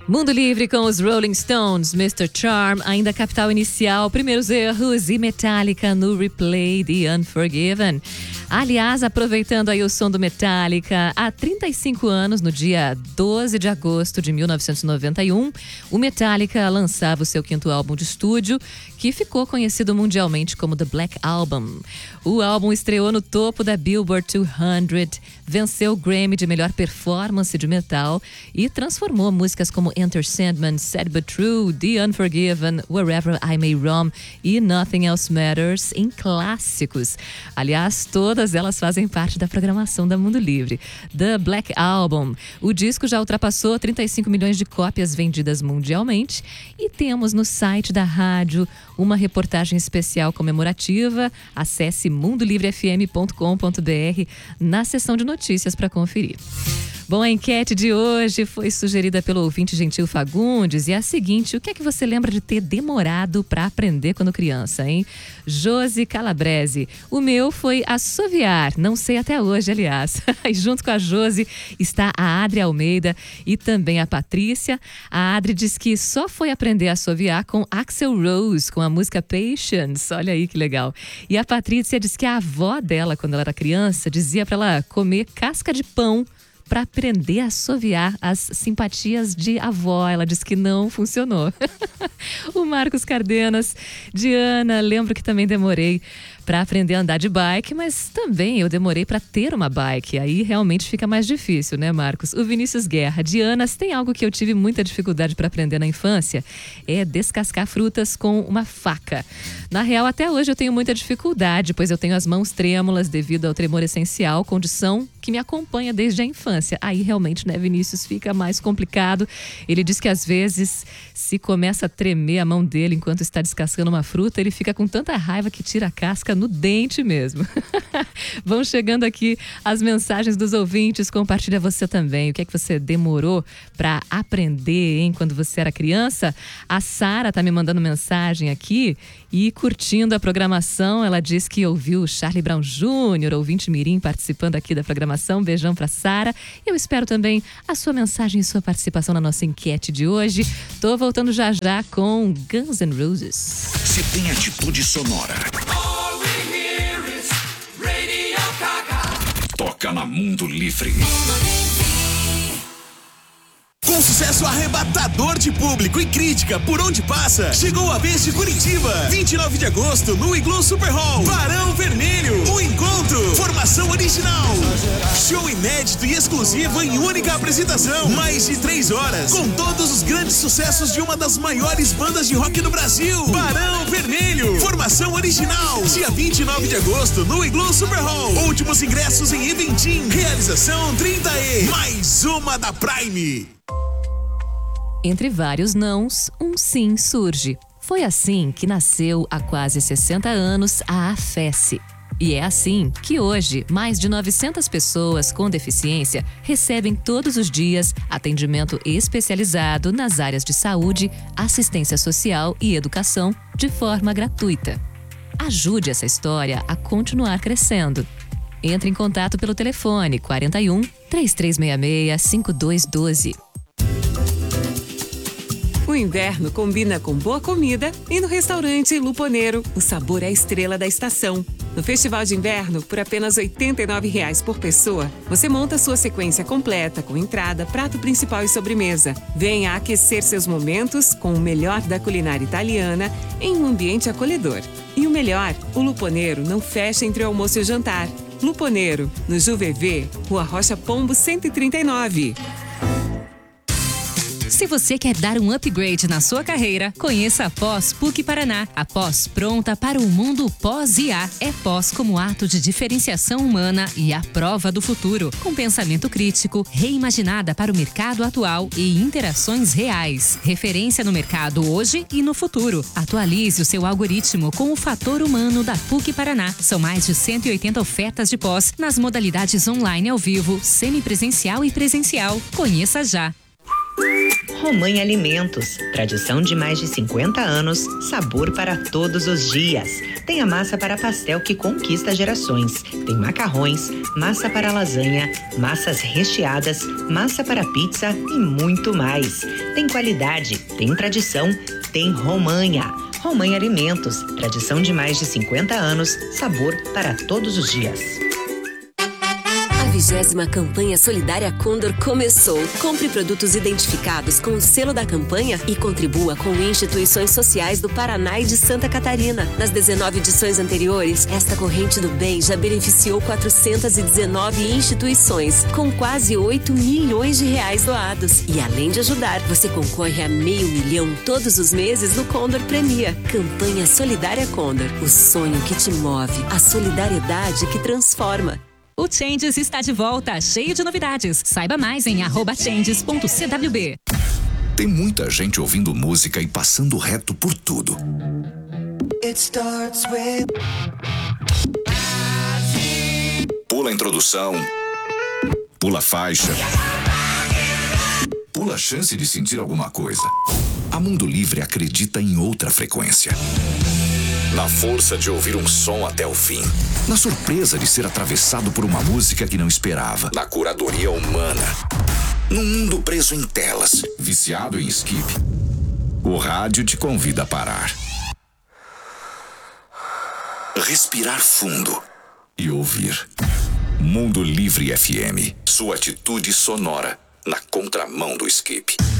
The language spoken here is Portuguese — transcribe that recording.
Mundo Livre com os Rolling Stones, Mr. Charm, ainda Capital Inicial, Primeiros Erros e Metallica no Replay, The Unforgiven. Aliás, aproveitando aí o som do Metallica, há 35 anos, no dia 12 de agosto de 1991, o Metallica lançava o seu quinto álbum de estúdio, que ficou conhecido mundialmente como The Black Album. O álbum estreou no topo da Billboard 200, venceu o Grammy de melhor performance de metal e transformou músicas como Enter Sandman, Sad But True, The Unforgiven, Wherever I May Roam e Nothing Else Matters em clássicos. Aliás, todas elas fazem parte da programação da Mundo Livre. The Black Album. O disco já ultrapassou 35 milhões de cópias vendidas mundialmente e temos no site da rádio uma reportagem especial comemorativa. Acesse mundolivrefm.com.br na seção de notícias para conferir. Bom, a enquete de hoje foi sugerida pelo ouvinte Gentil Fagundes e é a seguinte: o que é que você lembra de ter demorado para aprender quando criança, hein? Josi Calabrese. O meu foi assoviar, não sei até hoje, aliás. E junto com a Josi está a Adri Almeida e também a Patrícia. A Adri diz que só foi aprender a assoviar com Axl Rose, com a música Patience. Olha aí que legal. E a Patrícia diz que a avó dela, quando ela era criança, dizia para ela comer casca de pão para aprender a assoviar as simpatias de avó. Ela disse que não funcionou. O Marcos Cardenas. Diana, lembro que também demorei para aprender a andar de bike, mas também eu demorei para ter uma bike. Aí realmente fica mais difícil, né, Marcos? O Vinícius Guerra. Diana, se tem algo que eu tive muita dificuldade para aprender na infância, é descascar frutas com uma faca. Na real, até hoje eu tenho muita dificuldade, pois eu tenho as mãos trêmulas devido ao tremor essencial, condição que me acompanha desde a infância. Aí realmente, né, Vinícius, fica mais complicado. Ele diz que às vezes, se começa a tremer a mão dele enquanto está descascando uma fruta, ele fica com tanta raiva que tira a casca no dente mesmo. Vão chegando aqui as mensagens dos ouvintes. Compartilha você também. O que é que você demorou para aprender, hein, quando você era criança? A Sara tá me mandando mensagem aqui e curtindo a programação. Ela diz que ouviu o Charlie Brown Jr., ouvinte mirim, participando aqui da programação. Beijão pra Sara. Eu espero também a sua mensagem e sua participação na nossa enquete de hoje. Tô voltando já já com Guns N' Roses. Se tem atitude sonora, toca na Mundo Livre. Com sucesso arrebatador de público e crítica por onde passa, chegou a vez de Curitiba. 29 de agosto, no Igloo Super Hall. Barão Vermelho, o encontro. Formação original. Show inédito e exclusivo em única apresentação. Mais de 3 horas, com todos os grandes sucessos de uma das maiores bandas de rock do Brasil. Barão Vermelho, formação original. Dia 29 de agosto, no Igloo Super Hall. Últimos ingressos em Eventim. Realização 30E. Mais uma da Prime. Entre vários nãos, um sim surge. Foi assim que nasceu há quase 60 anos a AFES. E é assim que hoje, mais de 900 pessoas com deficiência recebem todos os dias atendimento especializado nas áreas de saúde, assistência social e educação de forma gratuita. Ajude essa história a continuar crescendo. Entre em contato pelo telefone 41 3366 5212. O inverno combina com boa comida e no restaurante Luponeiro, o sabor é a estrela da estação. No Festival de Inverno, por apenas R$ 89,00 por pessoa, você monta sua sequência completa com entrada, prato principal e sobremesa. Venha aquecer seus momentos com o melhor da culinária italiana em um ambiente acolhedor. E o melhor, o Luponeiro não fecha entre o almoço e o jantar. Luponeiro, no Juvevê, Rua Rocha Pombo 139. Se você quer dar um upgrade na sua carreira, conheça a Pós PUC Paraná. A pós pronta para o mundo pós-IA. É pós como ato de diferenciação humana e a prova do futuro. Com pensamento crítico, reimaginada para o mercado atual e interações reais. Referência no mercado hoje e no futuro. Atualize o seu algoritmo com o fator humano da PUC Paraná. São mais de 180 ofertas de pós nas modalidades online ao vivo, semipresencial e presencial. Conheça já. Romanha Alimentos, tradição de mais de 50 anos, sabor para todos os dias. Tem a massa para pastel que conquista gerações. Tem macarrões, massa para lasanha, massas recheadas, massa para pizza e muito mais. Tem qualidade, tem tradição, tem Romanha. Romanha Alimentos, tradição de mais de 50 anos, sabor para todos os dias. A 20ª campanha solidária Condor começou. Compre produtos identificados com o selo da campanha e contribua com instituições sociais do Paraná e de Santa Catarina. Nas 19 edições anteriores, esta corrente do bem já beneficiou 419 instituições, com quase 8 milhões de reais doados. E além de ajudar, você concorre a R$500 mil todos os meses no Condor Premia. Campanha Solidária Condor. O sonho que te move. A solidariedade que transforma. O Changes está de volta, cheio de novidades. Saiba mais em @changes.cwb. Tem muita gente ouvindo música e passando reto por tudo. Pula a introdução. Pula a faixa. Pula a chance de sentir alguma coisa. A Mundo Livre acredita em outra frequência. Na força de ouvir um som até o fim. Na surpresa de ser atravessado por uma música que não esperava. Na curadoria humana. Num mundo preso em telas, viciado em skip. O rádio te convida a parar. Respirar fundo e ouvir. Mundo Livre FM. Sua atitude sonora na contramão do skip.